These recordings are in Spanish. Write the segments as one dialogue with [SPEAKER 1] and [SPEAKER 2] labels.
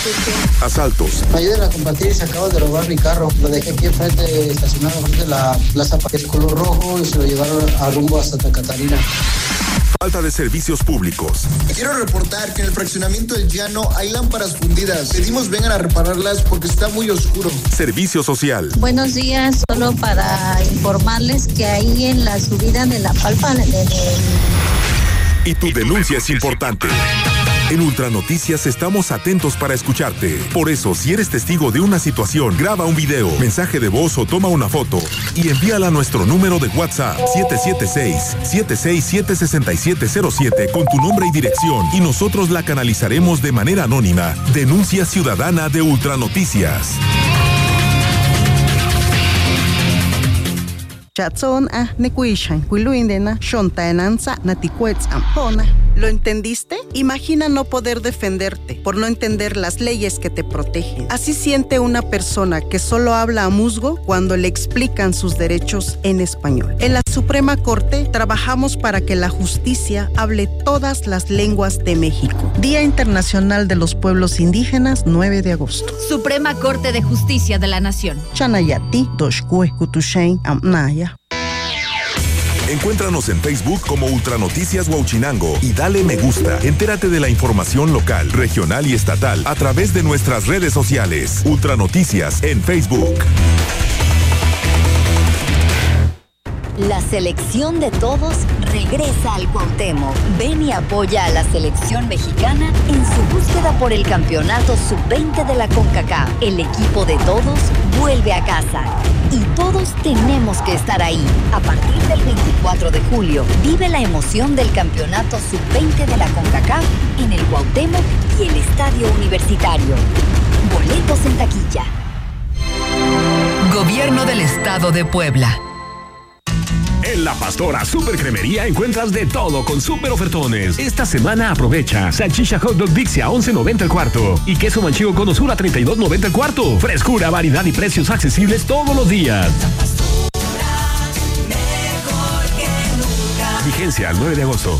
[SPEAKER 1] Asaltos.
[SPEAKER 2] Me ayuden a compartir, se acaba de robar mi carro. Lo dejé aquí enfrente, estacionado frente de la plaza, es color rojo y se lo llevaron a rumbo a Santa Catarina.
[SPEAKER 1] Falta de servicios públicos.
[SPEAKER 3] Quiero reportar que en el fraccionamiento del Llano hay lámparas fundidas. Pedimos vengan a repararlas porque está muy oscuro.
[SPEAKER 1] Servicio social.
[SPEAKER 4] Buenos días, solo para informarles que ahí en la subida de la Palpa,
[SPEAKER 1] Y tu denuncia es importante. En Ultranoticias estamos atentos para escucharte. Por eso, si eres testigo de una situación, graba un video, mensaje de voz o toma una foto y envíala a nuestro número de WhatsApp 776-767-6707 con tu nombre y dirección y nosotros la canalizaremos de manera anónima. Denuncia ciudadana de Ultranoticias.
[SPEAKER 5] ¿Lo entendiste? Imagina no poder defenderte por no entender las leyes que te protegen. Así siente una persona que solo habla a musgo cuando le explican sus derechos en español. En la Suprema Corte trabajamos para que la justicia hable todas las lenguas de México. Día Internacional de los Pueblos Indígenas, 9 de agosto.
[SPEAKER 6] Suprema Corte de Justicia de la Nación.
[SPEAKER 5] Chanayati, Doshkue, Kutushain, Amnaya.
[SPEAKER 1] Encuéntranos en Facebook como Ultranoticias Huauchinango y dale me gusta. Entérate de la información local, regional y estatal a través de nuestras redes sociales. Ultranoticias en Facebook.
[SPEAKER 6] La selección de todos regresa al Cuauhtémoc. Ven y apoya a la selección mexicana en su búsqueda por el campeonato sub-20 de la CONCACAF. El equipo de todos vuelve a casa y todos tenemos que estar ahí. A partir del 24 de julio, vive la emoción del campeonato sub-20 de la CONCACAF en el Cuauhtémoc y el Estadio Universitario. Boletos en taquilla.
[SPEAKER 7] Gobierno del Estado de Puebla.
[SPEAKER 8] En La Pastora Super Cremería encuentras de todo con super ofertones. Esta semana aprovecha salchicha hot dog Dixie a $11.90 el cuarto y queso manchego Cono Sur a $32.90 el cuarto. Frescura, variedad y precios accesibles todos los días. Vigencia al 9 de agosto.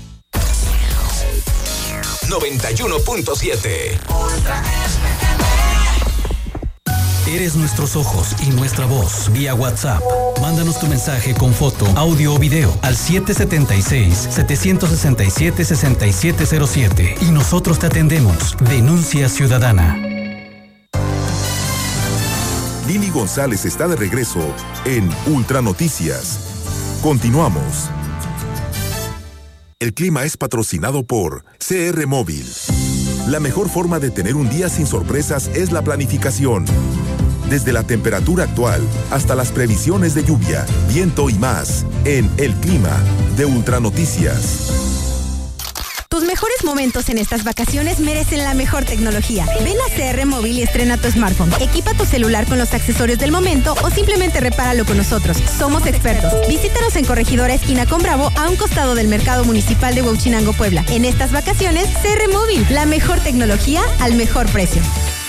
[SPEAKER 9] 91.7.
[SPEAKER 10] Eres nuestros ojos y nuestra voz vía WhatsApp. Mándanos tu mensaje con foto, audio o video al 776-767-6707 y nosotros te atendemos. Denuncia ciudadana.
[SPEAKER 1] Lili González está de regreso en Ultranoticias. Continuamos. El clima es patrocinado por CR Móvil. La mejor forma de tener un día sin sorpresas es la planificación. Desde la temperatura actual hasta las previsiones de lluvia, viento y más, en El Clima de Ultranoticias.
[SPEAKER 11] Tus mejores momentos en estas vacaciones merecen la mejor tecnología. Ven a CR Móvil y estrena tu smartphone. Equipa tu celular con los accesorios del momento o simplemente repáralo con nosotros. Somos expertos. Visítanos en Corregidora Esquina con Bravo, a un costado del Mercado Municipal de Huauchinango, Puebla. En estas vacaciones, CR Móvil, la mejor tecnología al mejor precio.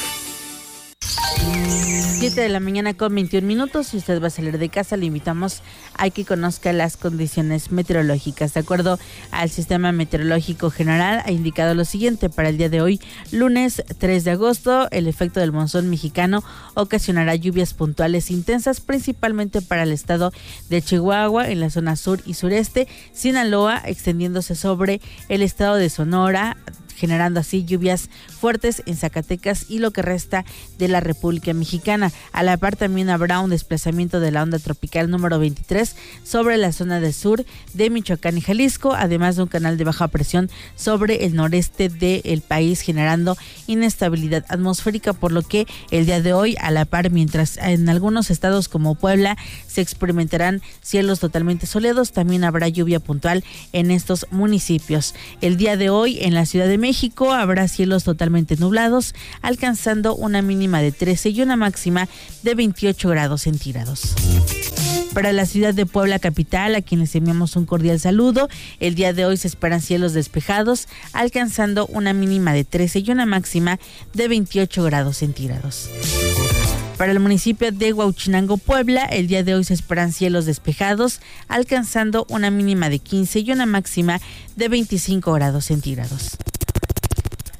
[SPEAKER 12] 7 de la mañana con 21 minutos. Si usted va a salir de casa, le invitamos a que conozca las condiciones meteorológicas. De acuerdo al Sistema Meteorológico General, ha indicado lo siguiente: para el día de hoy, lunes 3 de agosto, el efecto del monzón mexicano ocasionará lluvias puntuales intensas, principalmente para el estado de Chihuahua, en la zona sur y sureste, Sinaloa, extendiéndose sobre el estado de Sonora, generando así lluvias fuertes en Zacatecas y lo que resta de la República Mexicana. A la par también habrá un desplazamiento de la onda tropical número 23 sobre la zona del sur de Michoacán y Jalisco, además de un canal de baja presión sobre el noreste del país, generando inestabilidad atmosférica, por lo que el día de hoy, a la par, mientras en algunos estados como Puebla se experimentarán cielos totalmente soleados, también habrá lluvia puntual en estos municipios. El día de hoy en la Ciudad de México habrá cielos totalmente nublados, alcanzando una mínima de 13 y una máxima de 28 grados centígrados. Para la ciudad de Puebla capital, a quienes enviamos un cordial saludo, el día de hoy se esperan cielos despejados, alcanzando una mínima de 13 y una máxima de 28 grados centígrados. Para el municipio de Huauchinango, Puebla, el día de hoy se esperan cielos despejados, alcanzando una mínima de 15 y una máxima de 25 grados centígrados.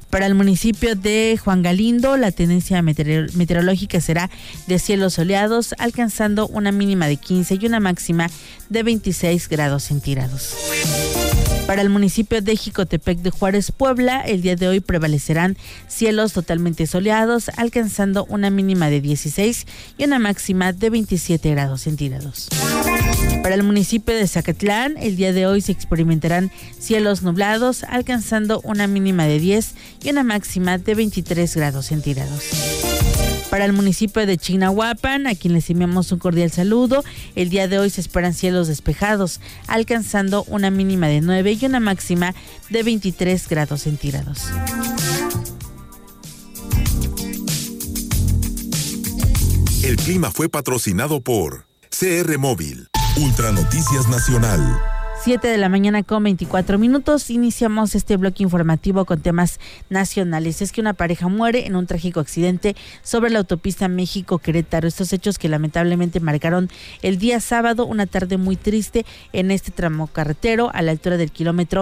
[SPEAKER 12] Para el municipio de Juan Galindo, la tendencia meteorológica será de cielos soleados, alcanzando una mínima de 15 y una máxima de 26 grados centígrados. Para el municipio de Jicotepec de Juárez, Puebla, el día de hoy prevalecerán cielos totalmente soleados, alcanzando una mínima de 16 y una máxima de 27 grados centígrados. Para el municipio de Zacatlán, el día de hoy se experimentarán cielos nublados, alcanzando una mínima de 10 y una máxima de 23 grados centígrados. Para el municipio de Chignahuapan, a quien les enviamos un cordial saludo, el día de hoy se esperan cielos despejados, alcanzando una mínima de 9 y una máxima de 23 grados centígrados.
[SPEAKER 1] El clima fue patrocinado por CR Móvil. Ultra Noticias Nacional.
[SPEAKER 12] 7 de la mañana con 24 minutos. Iniciamos este bloque informativo con temas nacionales. Es que una pareja muere en un trágico accidente sobre la autopista México-Querétaro. Estos hechos que lamentablemente marcaron el día sábado, una tarde muy triste en este tramo carretero a la altura del kilómetro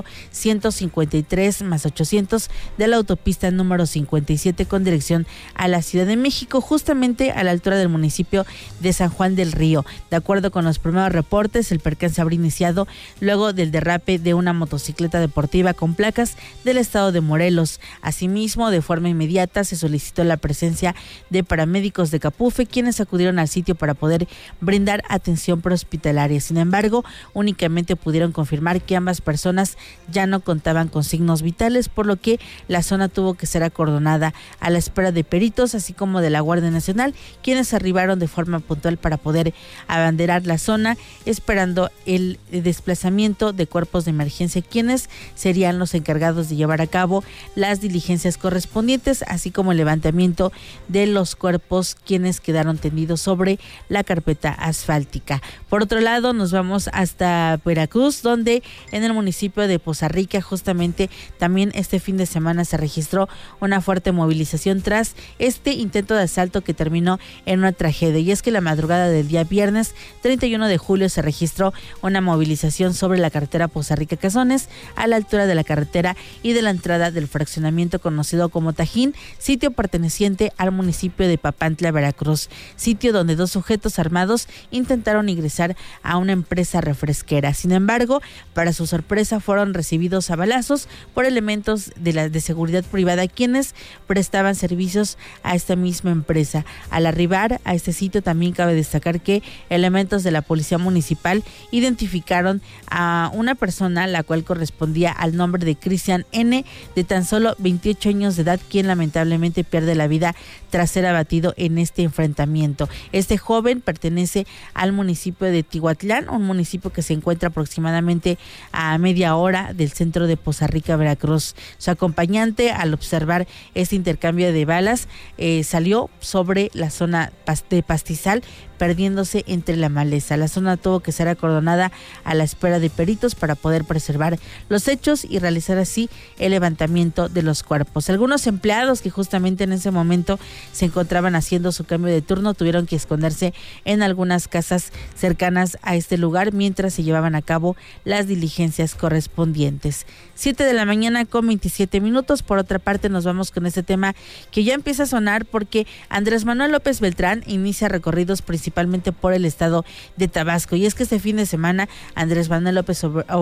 [SPEAKER 12] 153 más 800 de la autopista número 57 con dirección a la Ciudad de México, justamente a la altura del municipio de San Juan del Río. De acuerdo con los primeros reportes, el percance habría iniciado luego del derrape de una motocicleta deportiva con placas del estado de Morelos. Asimismo, de forma inmediata se solicitó la presencia de paramédicos de Capufe, quienes acudieron al sitio para poder brindar atención prehospitalaria. Sin embargo, únicamente pudieron confirmar que ambas personas ya no contaban con signos vitales, por lo que la zona tuvo que ser acordonada a la espera de peritos, así como de la Guardia Nacional, quienes arribaron de forma puntual para poder abanderar la zona, esperando el desplazamiento de cuerpos de emergencia, quienes serían los encargados de llevar a cabo las diligencias correspondientes, así como el levantamiento de los cuerpos, quienes quedaron tendidos sobre la carpeta asfáltica. Por otro lado, nos vamos hasta Veracruz, donde en el municipio de Poza Rica, justamente también este fin de semana se registró una fuerte movilización tras este intento de asalto que terminó en una tragedia. Y es que la madrugada del día viernes 31 de julio se registró una movilización sobre la carretera Poza Rica-Cazones, a la altura de la carretera y de la entrada del fraccionamiento conocido como Tajín, sitio perteneciente al municipio de Papantla, Veracruz, sitio donde dos sujetos armados intentaron ingresar a una empresa refresquera. Sin embargo, para su sorpresa, fueron recibidos a balazos por elementos de seguridad privada, quienes prestaban servicios a esta misma empresa. Al arribar a este sitio, también cabe destacar que elementos de la policía municipal identificaron a una persona la cual correspondía al nombre de Cristian N, de tan solo 28 años de edad, quien lamentablemente pierde la vida tras ser abatido en este enfrentamiento. Este joven pertenece al municipio de Tihuatlán, un municipio que se encuentra aproximadamente a media hora del centro de Poza Rica, Veracruz. Su acompañante, al observar este intercambio de balas, salió sobre la zona de pastizal, perdiéndose entre la maleza. La zona tuvo que ser acordonada a la espera de peritos para poder preservar los hechos y realizar así el levantamiento de los cuerpos. Algunos empleados que justamente en ese momento se encontraban haciendo su cambio de turno tuvieron que esconderse en algunas casas cercanas a este lugar mientras se llevaban a cabo las diligencias correspondientes. 7 de la mañana con 27 minutos. Por otra parte, nos vamos con este tema que ya empieza a sonar porque Andrés Manuel López Beltrán inicia recorridos principalmente por el estado de Tabasco. Y es que este fin de semana Andrés Manuel López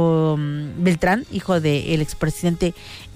[SPEAKER 12] Beltrán, hijo del expresidente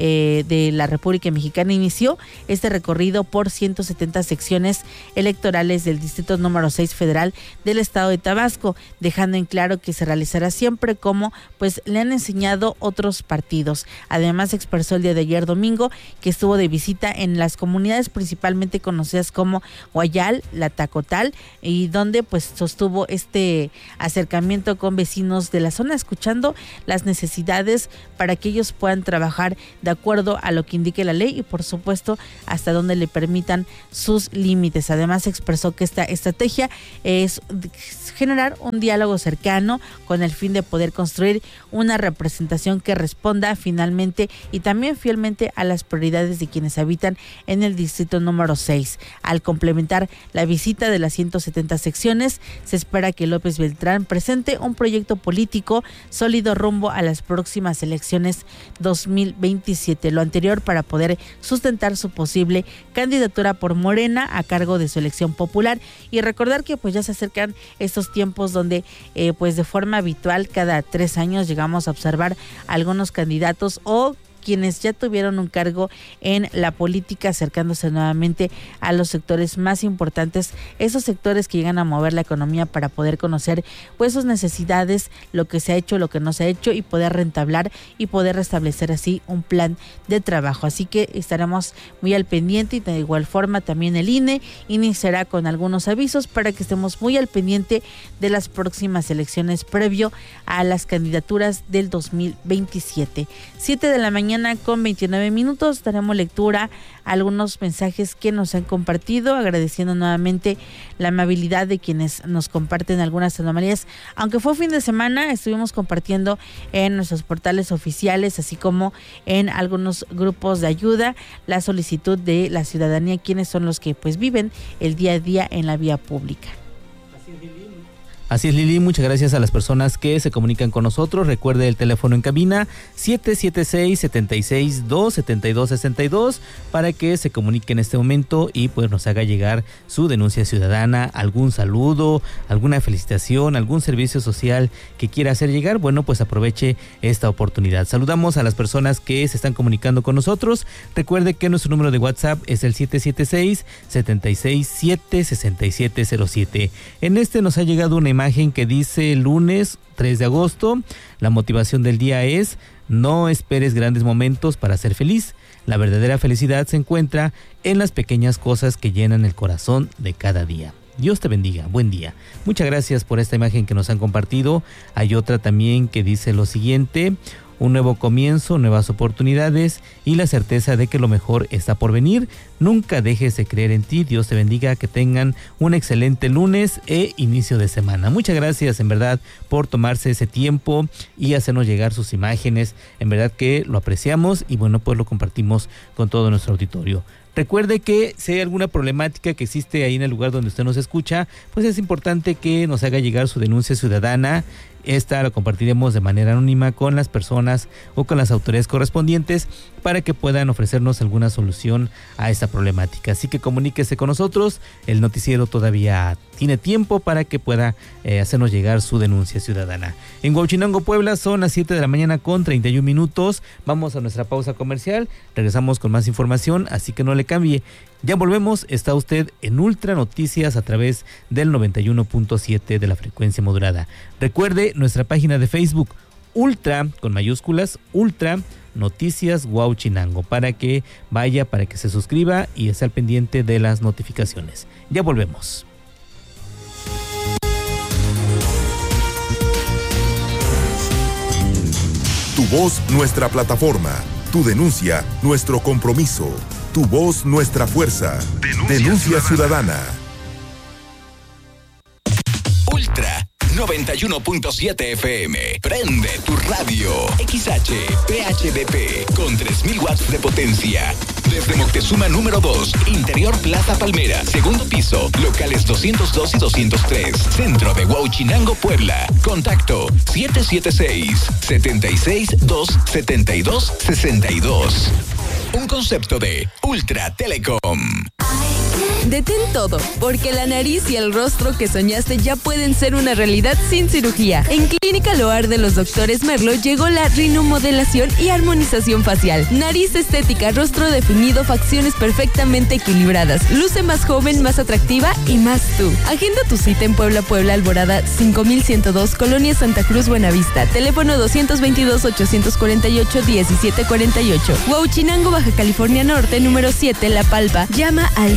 [SPEAKER 12] de la República Mexicana, inició este recorrido por 170 secciones electorales del distrito número 6 federal del estado de Tabasco, dejando en claro que se realizará siempre como pues le han enseñado otros partidos. Además, expresó el día de ayer domingo que estuvo de visita en las comunidades principalmente conocidas como Guayal, La Tacotal, y donde pues sostuvo este acercamiento con vecinos de la zona, escuchando las necesidades para que ellos puedan trabajar de acuerdo a lo que indique la ley y por supuesto hasta donde le permitan sus límites. Además, expresó que esta estrategia es generar un diálogo cercano con el fin de poder construir una representación que responda finalmente y también fielmente a las prioridades de quienes habitan en el distrito número 6. Al complementar la visita de las 170 secciones secciones. Se espera que López Beltrán presente un proyecto político sólido rumbo a las próximas elecciones 2027. Lo anterior para poder sustentar su posible candidatura por Morena a cargo de su elección popular. Y recordar que pues ya se acercan estos tiempos donde pues de forma habitual cada 3 años llegamos a observar algunos candidatos o quienes ya tuvieron un cargo en la política acercándose nuevamente a los sectores más importantes, esos sectores que llegan a mover la economía para poder conocer pues sus necesidades, lo que se ha hecho, lo que no se ha hecho y poder rentablar y poder restablecer así un plan de trabajo. Así que estaremos muy al pendiente y de igual forma también el INE iniciará con algunos avisos para que estemos muy al pendiente de las próximas elecciones previo a las candidaturas del 2027. 7 de la mañana con 29 minutos, daremos lectura a algunos mensajes que nos han compartido, agradeciendo nuevamente la amabilidad de quienes nos comparten algunas anomalías. Aunque fue fin de semana, estuvimos compartiendo en nuestros portales oficiales, así como en algunos grupos de ayuda, la solicitud de la ciudadanía, quienes son los que pues viven el día a día en la vía pública.
[SPEAKER 9] Así es, Lili, muchas gracias a las personas que se comunican con nosotros. Recuerde el teléfono en cabina 776-762-7262 para que se comunique en este momento y pues nos haga llegar su denuncia ciudadana, algún saludo, alguna felicitación, algún servicio social que quiera hacer llegar. Bueno, pues aproveche esta oportunidad. Saludamos a las personas que se están comunicando con nosotros. Recuerde que nuestro número de WhatsApp es el 776-767-6707. En este nos ha llegado una imagen que dice lunes 3 de agosto. La motivación del día es: no esperes grandes momentos para ser feliz. La verdadera felicidad se encuentra en las pequeñas cosas que llenan el corazón de cada día. Dios te bendiga, buen día. Muchas gracias por esta imagen que nos han compartido. Hay otra también que dice lo siguiente: un nuevo comienzo, nuevas oportunidades y la certeza de que lo mejor está por venir. Nunca dejes de creer en ti. Dios te bendiga, que tengan un excelente lunes e inicio de semana. Muchas gracias en verdad por tomarse ese tiempo y hacernos llegar sus imágenes. En verdad que lo apreciamos y bueno, pues lo compartimos con todo nuestro auditorio. Recuerde que si hay alguna problemática que existe ahí en el lugar donde usted nos escucha, pues es importante que nos haga llegar su denuncia ciudadana. Esta la compartiremos de manera anónima con las personas o con las autoridades correspondientes para que puedan ofrecernos alguna solución a esta problemática. Así que comuníquese con nosotros, el noticiero todavía tiene tiempo para que pueda hacernos llegar su denuncia ciudadana. En Huauchinango, Puebla, son las 7 de la mañana con 31 minutos. Vamos a nuestra pausa comercial, regresamos con más información, así que no le cambie. Ya volvemos, está usted en Ultra Noticias a través del 91.7 de la frecuencia modulada. Recuerde nuestra página de Facebook, Ultra, con mayúsculas, Ultra Noticias Huauchinango, para que vaya, para que se suscriba y esté al pendiente de las notificaciones. Ya volvemos.
[SPEAKER 1] Tu voz, nuestra plataforma. Tu denuncia, nuestro compromiso. Tu voz, nuestra fuerza. Denuncia ciudadana.
[SPEAKER 13] Ultra 91.7 FM. Prende tu radio. XH PHDP con 3000 watts de potencia. Desde Moctezuma número 2, Interior Plaza Palmera, segundo piso, locales 202 y 203, centro de Huauchinango, Puebla. Contacto 776-272-6262. Un concepto de Ultra Telecom.
[SPEAKER 14] Detén todo, porque la nariz y el rostro que soñaste ya pueden ser una realidad sin cirugía. En Clínica Loar de los Doctores Merlo llegó la rinomodelación y armonización facial. Nariz estética, rostro definido, facciones perfectamente equilibradas. Luce más joven, más atractiva y más tú. Agenda tu cita en Puebla, Alborada 5102, Colonia Santa Cruz, Buenavista. Teléfono 222-848-1748. Huauchinango, Baja California Norte, número 7, La Palpa. Llama al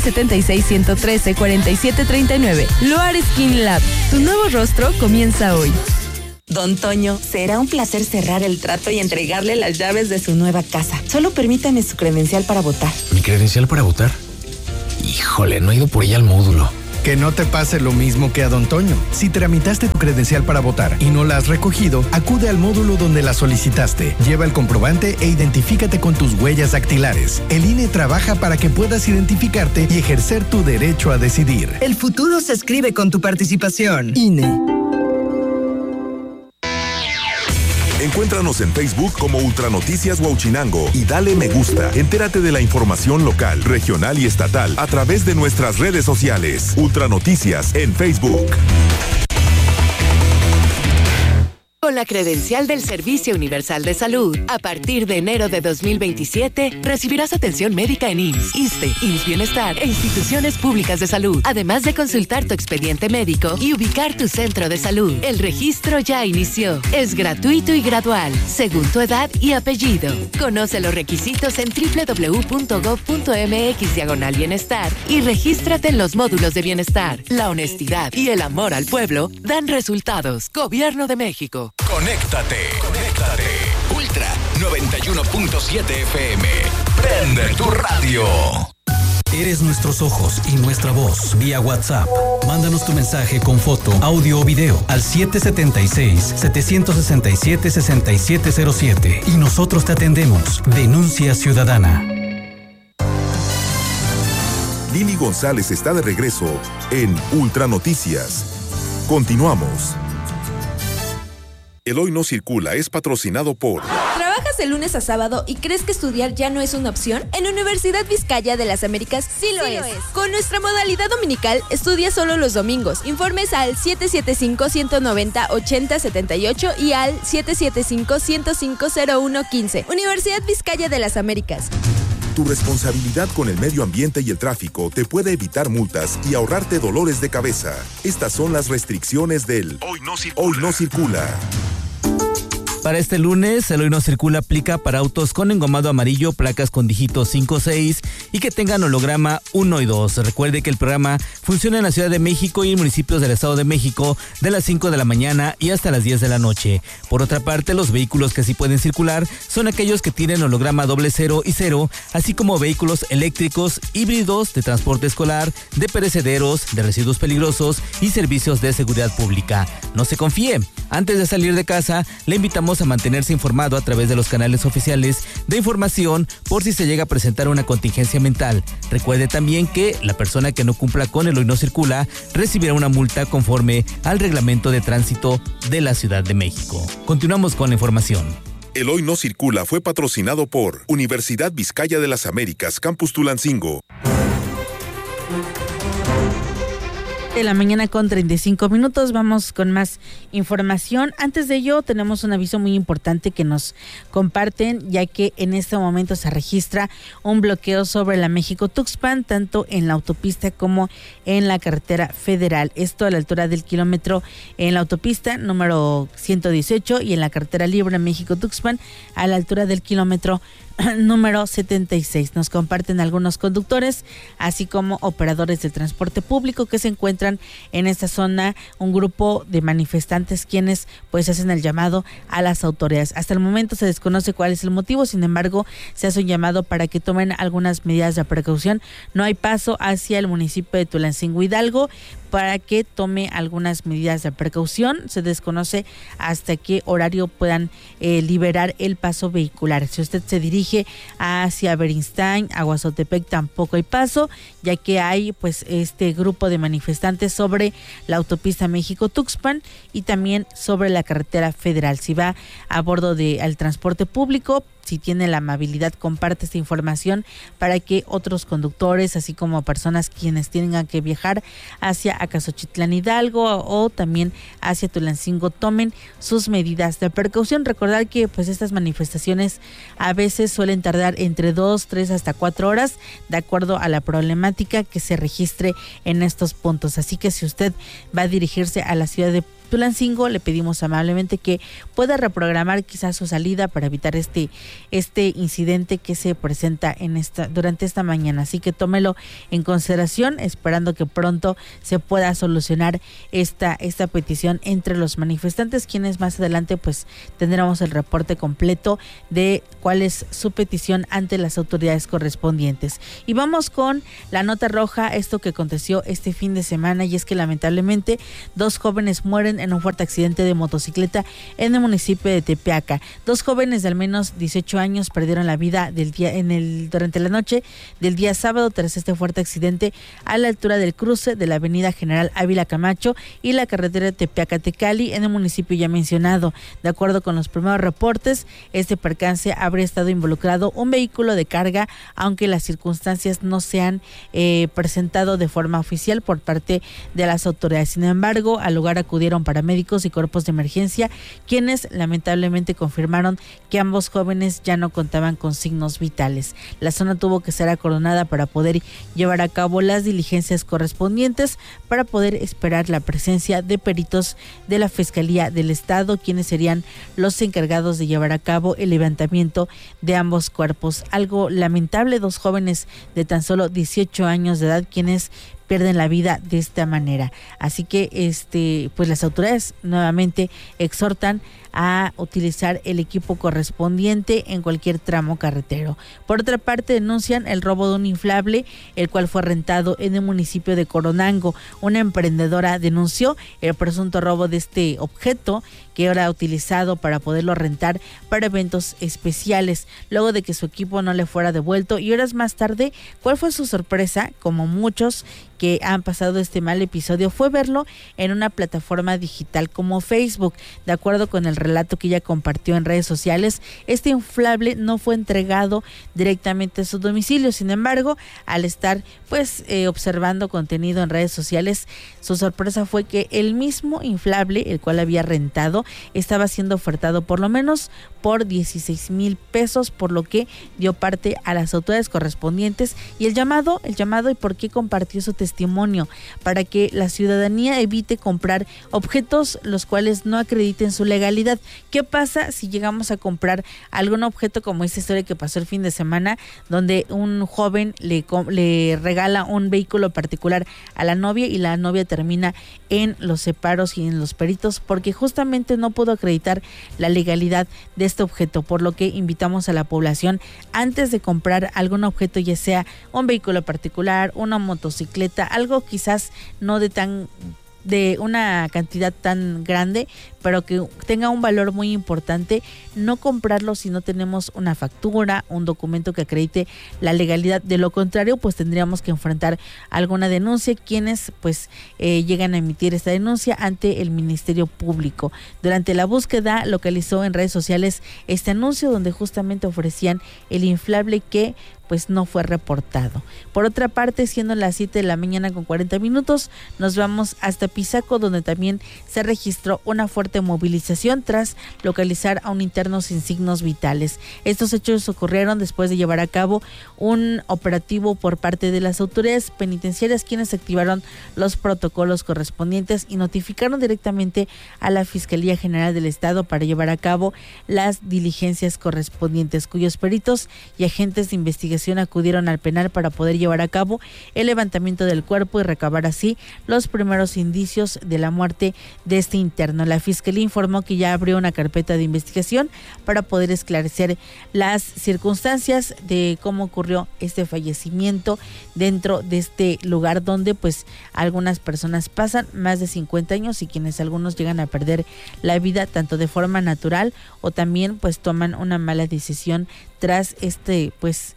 [SPEAKER 14] 776-113-4739. Loar Skin Lab. Tu nuevo rostro comienza hoy.
[SPEAKER 15] Don Toño, será un placer cerrar el trato y entregarle las llaves de su nueva casa. Solo permítame su credencial para votar.
[SPEAKER 16] ¿Mi credencial para votar? Híjole, no he ido por ella al módulo. Que no te pase lo mismo que a don Toño. Si tramitaste tu credencial para votar y no la has recogido, acude al módulo donde la solicitaste. Lleva el comprobante e identifícate con tus huellas dactilares. El INE trabaja para que puedas identificarte y ejercer tu derecho a decidir.
[SPEAKER 17] El futuro se escribe con tu participación. INE.
[SPEAKER 1] Encuéntranos en Facebook como Ultranoticias Huauchinango y dale me gusta. Entérate de la información local, regional y estatal a través de nuestras redes sociales. Ultranoticias en Facebook.
[SPEAKER 18] Con la credencial del Servicio Universal de Salud, a partir de enero de 2027, recibirás atención médica en IMSS, ISSSTE, IMSS Bienestar e instituciones públicas de salud, además de consultar tu expediente médico y ubicar tu centro de salud. El registro ya inició. Es gratuito y gradual, según tu edad y apellido. Conoce los requisitos en www.gov.mx/bienestar y regístrate en los módulos de bienestar. La honestidad y el amor al pueblo dan resultados. Gobierno de México.
[SPEAKER 13] Conéctate. Ultra 91.7 FM. Prende tu radio.
[SPEAKER 10] Eres nuestros ojos y nuestra voz vía WhatsApp. Mándanos tu mensaje con foto, audio o video al 776-767-6707 y nosotros te atendemos. Denuncia ciudadana.
[SPEAKER 1] Lili González está de regreso en Ultra Noticias. Continuamos. El Hoy No Circula es patrocinado por...
[SPEAKER 19] ¿Trabajas de lunes a sábado y crees que estudiar ya no es una opción? En Universidad Vizcaya de las Américas sí lo es. Con nuestra modalidad dominical, estudia solo los domingos. Informes al 775-190-8078 y al 775-105-0115. Universidad Vizcaya de las Américas.
[SPEAKER 1] Tu responsabilidad con el medio ambiente y el tráfico te puede evitar multas y ahorrarte dolores de cabeza. Estas son las restricciones del Hoy No Circula.
[SPEAKER 9] Para este lunes, el Hoy No Circula aplica para autos con engomado amarillo, placas con dígitos 5 o 6 y que tengan holograma 1 y 2. Recuerde que el programa funciona en la Ciudad de México y en municipios del Estado de México de las 5 de la mañana y hasta las 10 de la noche. Por otra parte, los vehículos que sí pueden circular son aquellos que tienen holograma 00 y 0, así como vehículos eléctricos, híbridos, de transporte escolar, de perecederos, de residuos peligrosos y servicios de seguridad pública. No se confíe. Antes de salir de casa, le invitamos a mantenerse informado a través de los canales oficiales de información por si se llega a presentar una contingencia ambiental. Recuerde también que la persona que no cumpla con el Hoy No Circula recibirá una multa conforme al reglamento de tránsito de la Ciudad de México. Continuamos con la información.
[SPEAKER 1] El Hoy No Circula fue patrocinado por Universidad Vizcaya de las Américas, Campus Tulancingo.
[SPEAKER 12] De la mañana con 35 minutos, vamos con más información. Antes de ello, tenemos un aviso muy importante que nos comparten, ya que en este momento se registra un bloqueo sobre la México-Tuxpan, tanto en la autopista como en la carretera federal. Esto a la altura del kilómetro en la autopista número 118 y en la carretera libre México-Tuxpan a la altura del kilómetro número 76. Nos comparten algunos conductores, así como operadores del transporte público que se encuentran en esta zona, un grupo de manifestantes quienes pues hacen el llamado a las autoridades. Hasta el momento se desconoce cuál es el motivo, sin embargo, se hace un llamado para que tomen algunas medidas de precaución. No hay paso hacia el municipio de Tulancingo Hidalgo para que tome algunas medidas de precaución. Se desconoce hasta qué horario puedan liberar el paso vehicular. Si usted se dirige hacia Beristain, Aguazotepec, tampoco hay paso, ya que hay pues este grupo de manifestantes sobre la autopista México-Tuxpan y también sobre la carretera federal. Si va a bordo del transporte público, si tiene la amabilidad, comparte esta información para que otros conductores, así como personas quienes tengan que viajar hacia Acaxochitlán Hidalgo o también hacia Tulancingo, tomen sus medidas de precaución. Recordar que pues estas manifestaciones a veces suelen tardar entre 2, 3 hasta 4 horas, de acuerdo a la problemática que se registre en estos puntos. Así que si usted va a dirigirse a la ciudad de Tulancingo. Le pedimos amablemente que pueda reprogramar quizás su salida para evitar este incidente que se presenta durante esta mañana. Así que tómelo en consideración, esperando que pronto se pueda solucionar esta petición entre los manifestantes, quienes más adelante pues tendremos el reporte completo de cuál es su petición ante las autoridades correspondientes. Y vamos con la nota roja, esto que aconteció este fin de semana, y es que lamentablemente 2 jóvenes mueren en un fuerte accidente de motocicleta en el municipio de Tepeaca. 2 jóvenes de al menos 18 años perdieron la vida durante la noche del día sábado tras este fuerte accidente a la altura del cruce de la avenida General Ávila Camacho y la carretera Tepeaca-Tecali en el municipio ya mencionado. De acuerdo con los primeros reportes, este percance habría estado involucrado un vehículo de carga, aunque las circunstancias no se han presentado de forma oficial por parte de las autoridades. Sin embargo, al lugar acudieron paramédicos y cuerpos de emergencia, quienes lamentablemente confirmaron que ambos jóvenes ya no contaban con signos vitales. La zona tuvo que ser acordonada para poder llevar a cabo las diligencias correspondientes, para poder esperar la presencia de peritos de la Fiscalía del Estado, quienes serían los encargados de llevar a cabo el levantamiento de ambos cuerpos. Algo lamentable, 2 jóvenes de tan solo 18 años de edad quienes pierden la vida de esta manera. Así que pues las autoridades nuevamente exhortan a utilizar el equipo correspondiente en cualquier tramo carretero. Por otra parte, denuncian el robo de un inflable, el cual fue rentado en el municipio de Coronango. Una emprendedora denunció el presunto robo de este objeto, que era utilizado para poderlo rentar para eventos especiales, luego de que su equipo no le fuera devuelto. Y horas más tarde, ¿cuál fue su sorpresa? Como muchos que han pasado este mal episodio, fue verlo en una plataforma digital como Facebook. De acuerdo con el relato que ella compartió en redes sociales, este inflable no fue entregado directamente a su domicilio. Sin embargo, al estar observando contenido en redes sociales, su sorpresa fue que el mismo inflable, el cual había rentado, estaba siendo ofertado por lo menos por 16,000 pesos, por lo que dio parte a las autoridades correspondientes. Y el llamado y por qué compartió su testimonio, para que la ciudadanía evite comprar objetos los cuales no acrediten su legalidad. ¿Qué pasa si llegamos a comprar algún objeto como esta historia que pasó el fin de semana, donde un joven le regala un vehículo particular a la novia y la novia termina en los separos y en los peritos porque justamente no pudo acreditar la legalidad de este objeto? Por lo que invitamos a la población, antes de comprar algún objeto, ya sea un vehículo particular, una motocicleta, algo quizás no de una cantidad tan grande, pero que tenga un valor muy importante, no comprarlo si no tenemos una factura, un documento que acredite la legalidad. De lo contrario, pues tendríamos que enfrentar alguna denuncia, quienes llegan a emitir esta denuncia ante el Ministerio Público. Durante la búsqueda localizó en redes sociales este anuncio donde justamente ofrecían el inflable que no fue reportado. Por otra parte, siendo las 7 de la mañana con 40 minutos, nos vamos hasta Pisaco, donde también se registró una fuerte movilización tras localizar a un interno sin signos vitales. Estos hechos ocurrieron después de llevar a cabo un operativo por parte de las autoridades penitenciarias, quienes activaron los protocolos correspondientes y notificaron directamente a la Fiscalía General del Estado para llevar a cabo las diligencias correspondientes, cuyos peritos y agentes de investigación acudieron al penal para poder llevar a cabo el levantamiento del cuerpo y recabar así los primeros indicios de la muerte de este interno. La Fiscalía informó que ya abrió una carpeta de investigación para poder esclarecer las circunstancias de cómo ocurrió este fallecimiento dentro de este lugar donde algunas personas pasan más de 50 años y quienes algunos llegan a perder la vida tanto de forma natural o también toman una mala decisión tras este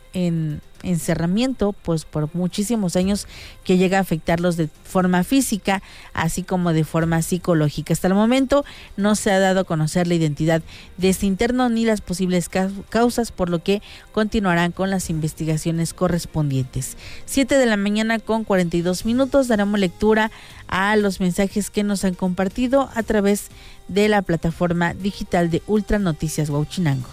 [SPEAKER 12] encerramiento por muchísimos años, que llega a afectarlos de forma física así como de forma psicológica. Hasta el momento no se ha dado a conocer la identidad de este interno ni las posibles causas, por lo que continuarán con las investigaciones correspondientes. 7 de la mañana con 42 minutos, daremos lectura a los mensajes que nos han compartido a través de la plataforma digital de Ultra Noticias Huauchinango.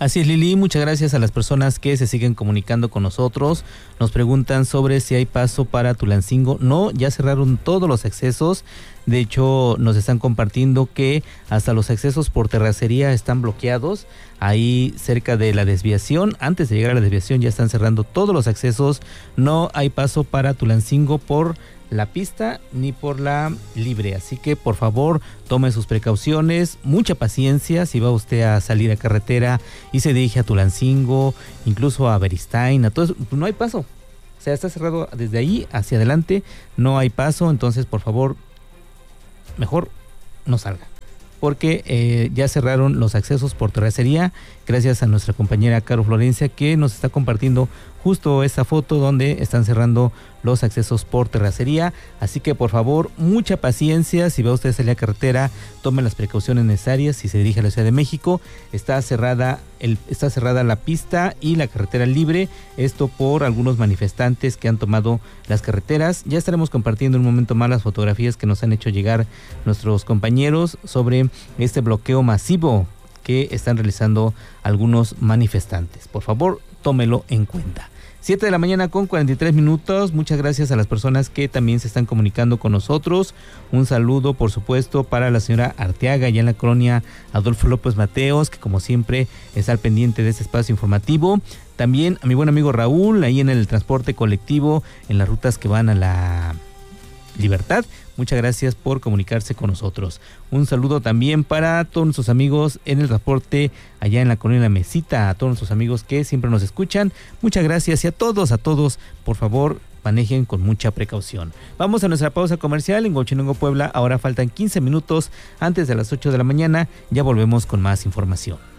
[SPEAKER 9] Así es, Lili, muchas gracias a las personas que se siguen comunicando con nosotros. Nos preguntan sobre si hay paso para Tulancingo. No, ya cerraron todos los accesos. De hecho, nos están compartiendo que hasta los accesos por terracería están bloqueados. Ahí cerca de la desviación, antes de llegar a la desviación, ya están cerrando todos los accesos. No hay paso para Tulancingo por la pista ni por la libre, así que por favor tome sus precauciones, mucha paciencia si va usted a salir a carretera y se dirige a Tulancingo, incluso a Beristain, a todo eso, no hay paso, o sea, está cerrado desde ahí hacia adelante, no hay paso, entonces por favor mejor no salga, porque ya cerraron los accesos por terracería, gracias a nuestra compañera Caro Florencia que nos está compartiendo justo esa foto donde están cerrando los accesos por terracería, así que por favor mucha paciencia, si va usted a salir a carretera, tome las precauciones necesarias, si se dirige a la Ciudad de México, está cerrada la pista y la carretera libre, esto por algunos manifestantes que han tomado las carreteras. Ya estaremos compartiendo en un momento más las fotografías que nos han hecho llegar nuestros compañeros sobre este bloqueo masivo que están realizando algunos manifestantes. Por favor, tómelo en cuenta. 7 de la mañana con 43 minutos. Muchas gracias a las personas que también se están comunicando con nosotros. Un saludo, por supuesto, para la señora Arteaga, allá en la colonia Adolfo López Mateos, que como siempre está al pendiente de este espacio informativo. También a mi buen amigo Raúl, ahí en el transporte colectivo, en las rutas que van a la Libertad. Muchas gracias por comunicarse con nosotros. Un saludo también para todos nuestros amigos en el transporte allá en la colonia La Mesita, a todos nuestros amigos que siempre nos escuchan. Muchas gracias y a todos, por favor, manejen con mucha precaución. Vamos a nuestra pausa comercial en Huachinango, Puebla. Ahora faltan 15 minutos antes de las 8 de la mañana. Ya volvemos con más información.